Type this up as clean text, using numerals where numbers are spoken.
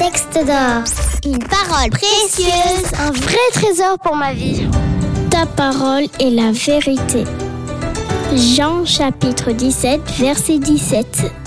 texte d'or. Une parole précieuse. Un vrai trésor pour ma vie. Ta parole est la vérité. Jean chapitre 17, verset 17.